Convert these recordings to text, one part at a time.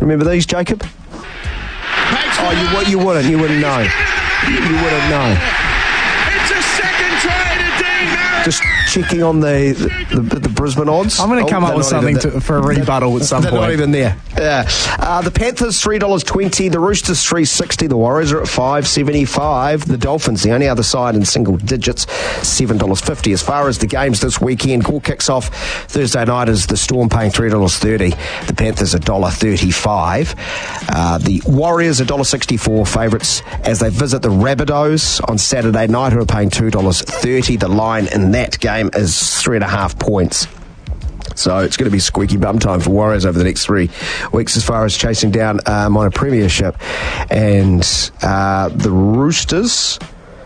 Remember these, Jacob? Oh, you wouldn't know. You wouldn't know. It's a second try to Dean Marriott. Just checking on the Brisbane odds. I'm going to come up with something for a rebuttal at some point. They're not even there. Yeah. The Panthers, $3.20. The Roosters, $3.60. The Warriors are at $5.75. The Dolphins, the only other side in single digits, $7.50. As far as the games this weekend, Gore kicks off Thursday night as the Storm paying $3.30. The Panthers, $1.35. The Warriors, $1.64 favourites as they visit the Rabbitohs on Saturday night, who are paying $2.30. The line in that game is 3.5 points. So it's going to be squeaky bum time for Warriors over the next 3 weeks as far as chasing down minor premiership. And the Roosters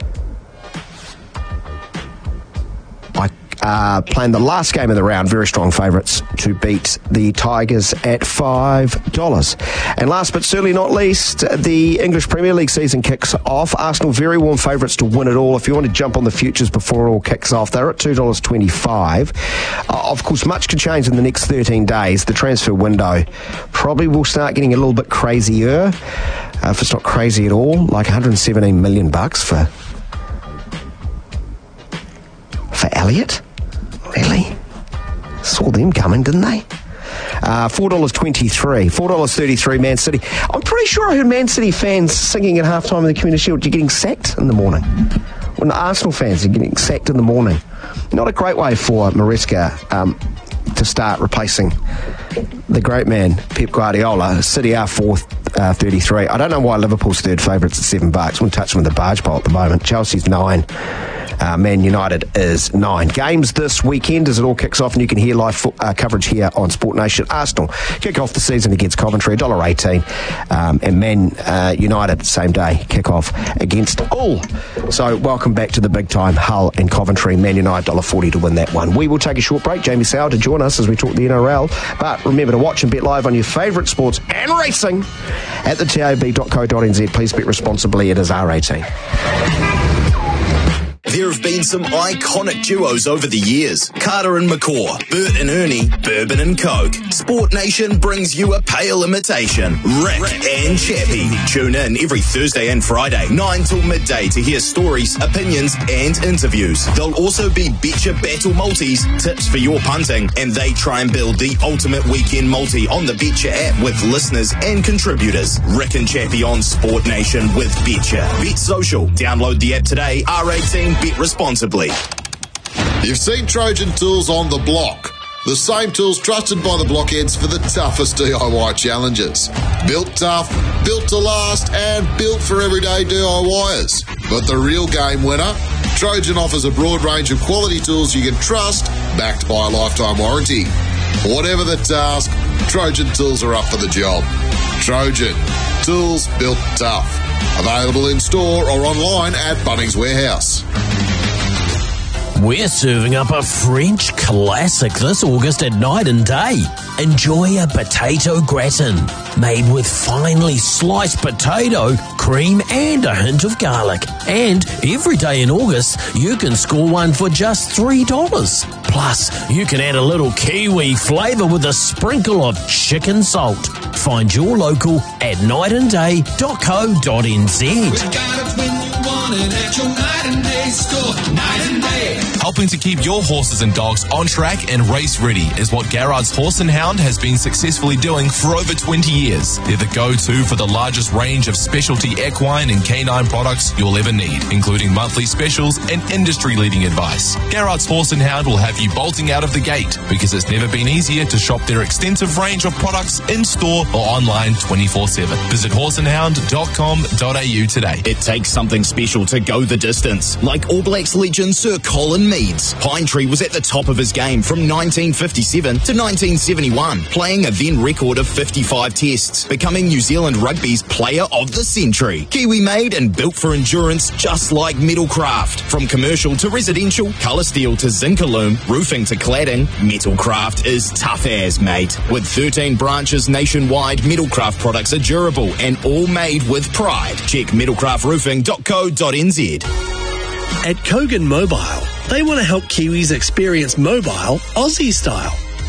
playing the last game of the round, very strong favourites to beat the Tigers at $5. And last but certainly not least, the English Premier League season kicks off. Arsenal very warm favourites to win it all. If you want to jump on the futures before it all kicks off, they're at $2.25. Of course, much could change in the next 13 days. The transfer window probably will start getting a little bit crazier. If it's not crazy at all, like $117 million for Elliott. Really? Saw them coming, didn't they? $4.33 Man City. I'm pretty sure I heard Man City fans singing at halftime of the Community Shield, you're getting sacked in the morning. When the Arsenal fans are getting sacked in the morning. Not a great way for Maresca to start replacing the great man, Pep Guardiola. City are $4.33. I don't know why Liverpool's third favourites at $7. Wouldn't touch them with the barge pole at the moment. Chelsea's $9. Man United is $9. Games this weekend as it all kicks off, and you can hear live coverage here on Sport Nation. Arsenal kick off the season against Coventry, $1.18. And Man United, same day, kick off against Hull. So welcome back to the big time, Hull and Coventry. Man United, $1.40 to win that one. We will take a short break. Jamie Sauer to join us as we talk the NRL. But remember to watch and bet live on your favourite sports and racing at the tab.co.nz. Please bet responsibly. It is R18. There have been some iconic duos over the years. Carter and McCaw, Bert and Ernie, Bourbon and Coke. Sport Nation brings you a pale imitation, Rick and Chappie. Tune in every Thursday and Friday, 9 till midday to hear stories, opinions and interviews. There'll also be Betcha Battle Multis, tips for your punting, and they try and build the ultimate weekend multi on the Betcha app with listeners and contributors. Rick and Chappie on Sport Nation with Betcha. Bet Social. Download the app today. R18. Bet responsibly. You've seen Trojan Tools on the block. The same tools trusted by the blockheads for the toughest DIY challenges. Built tough, built to last, and built for everyday DIYers. But the real game winner? Trojan offers a broad range of quality tools you can trust, backed by a lifetime warranty. Whatever the task, Trojan Tools are up for the job. Trojan, tools built tough. Available in store or online at Bunnings Warehouse. We're serving up a French classic this August at Night and Day. Enjoy a potato gratin made with finely sliced potato, cream and a hint of garlic. And every day in August, you can score one for just $3. Plus, you can add a little kiwi flavour with a sprinkle of chicken salt. Find your local at nightandday.co.nz. We've got it when you want it at your Night and Day store. Night and Day. Helping to keep your horses and dogs on track and race ready is what Garrard's Horse and Hound has been successfully doing for over 20 years. They're the go-to for the largest range of specialty equine and canine products you'll ever need, including monthly specials and industry-leading advice. Garrard's Horse and Hound will have you bolting out of the gate because it's never been easier to shop their extensive range of products in-store or online 24/7. Visit horseandhound.com.au today. It takes something special to go the distance, like All Blacks legend Sir Colin Meads. Pine Tree was at the top of his game from 1957 to 1971, playing a then record of 55 tests, becoming New Zealand Rugby's Player of the Century. Kiwi made and built for endurance just like Metalcraft. From commercial to residential, colour steel to Zincalume, roofing to cladding, Metalcraft is tough as, mate. With 13 branches nationwide, Metalcraft products are durable and all made with pride. Check metalcraftroofing.co.nz. At Kogan Mobile, they want to help Kiwis experience mobile Aussie style.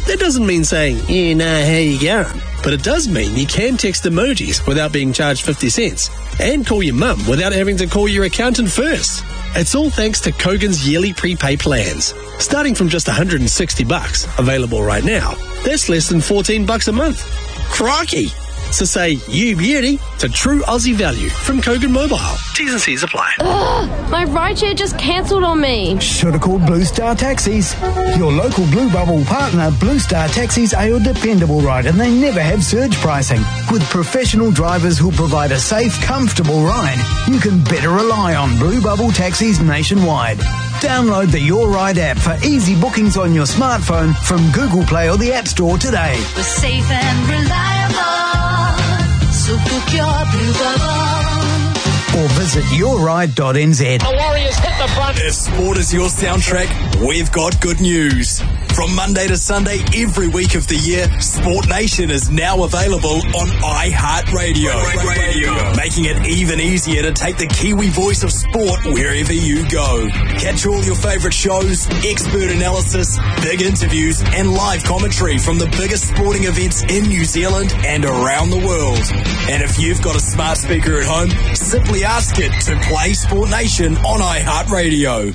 That doesn't mean saying, yeah, nah, how you going? But it does mean you can text emojis without being charged 50 cents and call your mum without having to call your accountant first. It's all thanks to Kogan's yearly prepay plans. Starting from just $160, available right now, that's less than $14 a month. Crikey! So say you beauty to true Aussie value from Kogan Mobile. T's and C's apply. Ugh, my rideshare just cancelled on me. Should have called Blue Star Taxis. Your local Blue Bubble partner, Blue Star Taxis, are your dependable ride, and they never have surge pricing. With professional drivers who'll provide a safe, comfortable ride, you can better rely on Blue Bubble Taxis nationwide. Download the Your Ride app for easy bookings on your smartphone from Google Play or the App Store today. We're safe and reliable, so book your Blue Bubble. Or visit yourride.nz. The Warriors hit the front. If sport is your soundtrack, we've got good news. From Monday to Sunday, every week of the year, Sport Nation is now available on iHeartRadio. Making it even easier to take the Kiwi voice of sport wherever you go. Catch all your favourite shows, expert analysis, big interviews, and live commentary from the biggest sporting events in New Zealand and around the world. And if you've got a smart speaker at home, simply ask it to play Sport Nation on iHeartRadio.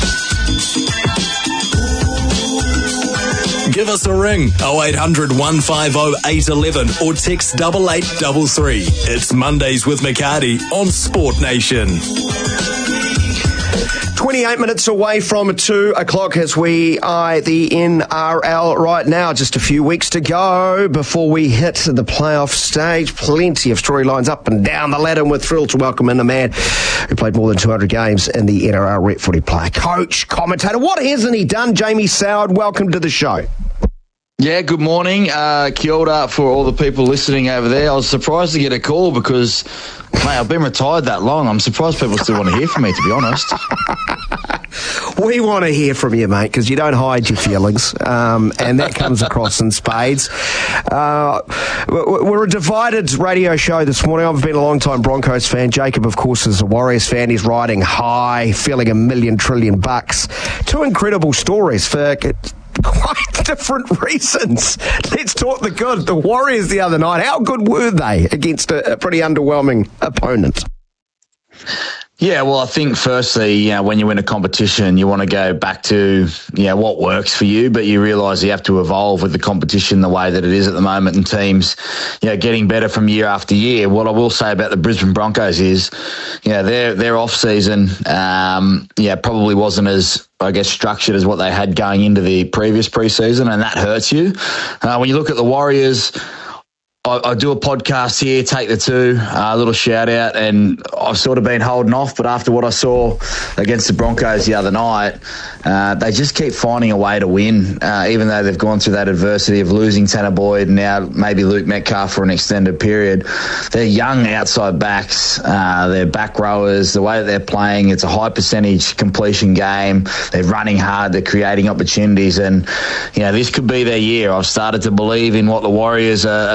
Give us a ring, 0800 150 811 or text 8833. It's Mondays with McCarty on Sport Nation. 28 minutes away from 2 o'clock as we eye the NRL right now. Just a few weeks to go before we hit the playoff stage. Plenty of storylines up and down the ladder, and we're thrilled to welcome in a man who played more than 200 games in the NRL, Rep Footy player, coach, commentator. What hasn't he done? Jamie Soward, welcome to the show. Yeah, good morning. Kia ora for all the people listening over there. I was surprised to get a call because, mate, I've been retired that long. I'm surprised people still want to hear from me, to be honest. We want to hear from you, mate, because you don't hide your feelings, and that comes across in spades. We're a divided radio show this morning. I've been a long-time Broncos fan. Jacob, of course, is a Warriors fan. He's riding high, feeling $1 million trillion bucks. Two incredible stories for quite different reasons. Let's talk the good. The Warriors the other night, how good were they against a pretty underwhelming opponent? Yeah, well, I think firstly, when you win a competition, you want to go back to, what works for you, but you realise you have to evolve with the competition the way that it is at the moment, and teams, getting better from year after year. What I will say about the Brisbane Broncos is, their off-season, probably wasn't as, structured as what they had going into the previous preseason, and that hurts you. When you look at the Warriors, I do a podcast here, Take the Two, a little shout out, and I've sort of been holding off, but after what I saw against the Broncos the other night, they just keep finding a way to win, even though they've gone through that adversity of losing Tanner Boyd and now maybe Luke Metcalf for an extended period. They're young outside backs, they're back rowers, the way that they're playing, it's a high percentage completion game, they're running hard, they're creating opportunities, and this could be their year. I've started to believe in what the Warriors are